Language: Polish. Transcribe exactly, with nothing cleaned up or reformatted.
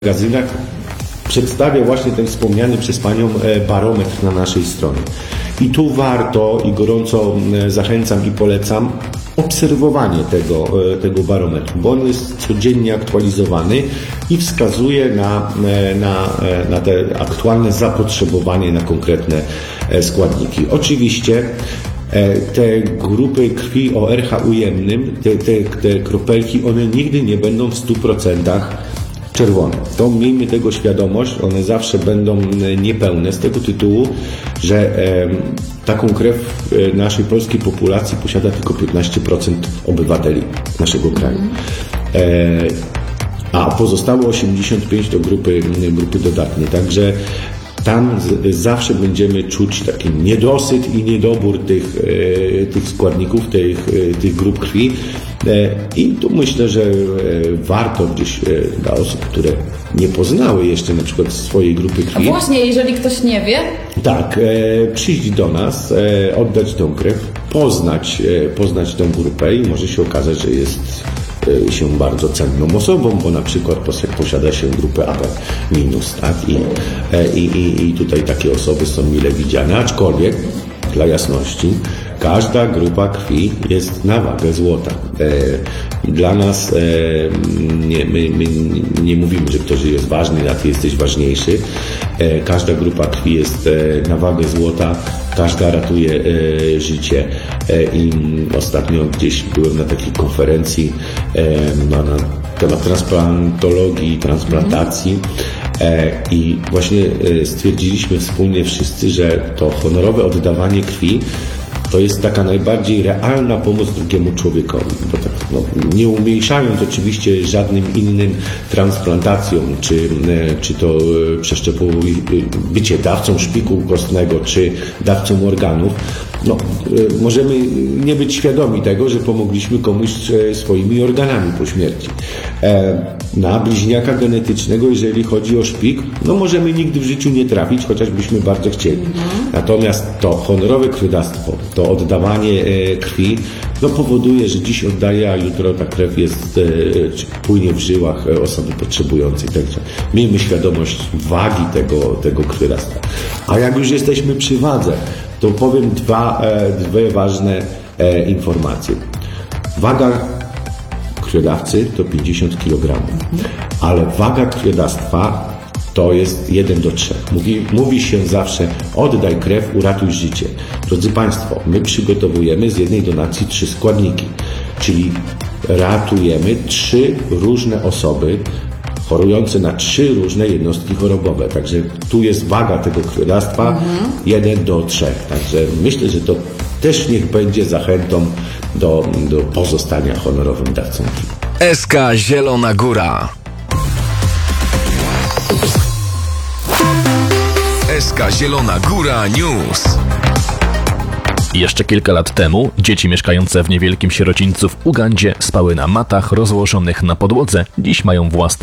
magazynach przedstawia właśnie ten wspomniany przez Panią barometr na naszej stronie. I tu warto i gorąco zachęcam i polecam obserwowanie tego, tego barometru, bo on jest codziennie aktualizowany i wskazuje na, na, na te aktualne zapotrzebowanie na konkretne składniki. Oczywiście te grupy krwi o R H ujemnym, te, te, te kropelki, one nigdy nie będą w stu procentach czerwone. To miejmy tego świadomość, one zawsze będą niepełne z tego tytułu, że e, taką krew naszej polskiej populacji posiada tylko piętnaście procent obywateli naszego kraju. E, a pozostałe osiemdziesiąt pięć procent to grupy, grupy dodatnie. Także tam z, zawsze będziemy czuć taki niedosyt i niedobór tych, e, tych składników, tych, e, tych grup krwi. E, I tu myślę, że e, warto gdzieś e, dla osób, które nie poznały jeszcze na przykład swojej grupy krwi. A właśnie, jeżeli ktoś nie wie? Tak, e, przyjść do nas, e, oddać tą krew, poznać, e, poznać tę grupę i może się okazać, że jest się bardzo cenną osobą, bo na przykład posiada się grupę A B minus, tak? I, i, i tutaj takie osoby są mile widziane, aczkolwiek dla jasności każda grupa krwi jest na wagę złota. Dla nas nie, my, my nie mówimy, że ktoś jest ważny, a ty jesteś ważniejszy. Każda grupa krwi jest na wagę złota, każda ratuje życie. I ostatnio gdzieś byłem na takiej konferencji na, na temat transplantologii i transplantacji i właśnie stwierdziliśmy wspólnie wszyscy, że to honorowe oddawanie krwi to jest taka najbardziej realna pomoc drugiemu człowiekowi. Bo tak, no, nie umniejszając oczywiście żadnym innym transplantacjom, czy, czy to przeszczepowi, bycie dawcą szpiku kostnego, czy dawcą organów, no, możemy nie być świadomi tego, że pomogliśmy komuś swoimi organami po śmierci. Na bliźniaka genetycznego, jeżeli chodzi o szpik, no możemy nigdy w życiu nie trafić, chociażbyśmy bardzo chcieli. Natomiast to honorowe krwiodawstwo, to oddawanie krwi, no powoduje, że dziś oddaje, a jutro ta krew jest, czy płynie w żyłach osoby potrzebującej. Także miejmy świadomość wagi tego, tego krwiodawstwa. A jak już jesteśmy przy wadze, to powiem dwa, dwie ważne informacje. Waga krwiodawcy to pięćdziesiąt kilogramów, ale waga krwiodawstwa to jest jeden do trzech. Mówi, mówi się zawsze, oddaj krew, uratuj życie. Drodzy Państwo, my przygotowujemy z jednej donacji trzy składniki, czyli ratujemy trzy różne osoby chorujące na trzy różne jednostki chorobowe. Także tu jest waga tego krwiodawstwa mhm. jeden do trzech. Także myślę, że to też niech będzie zachętą do, do pozostania honorowym dawcą krwi. S K Zielona Góra. S K Zielona Góra News. Jeszcze kilka lat temu dzieci mieszkające w niewielkim sierocińcu w Ugandzie spały na matach rozłożonych na podłodze. Dziś mają własne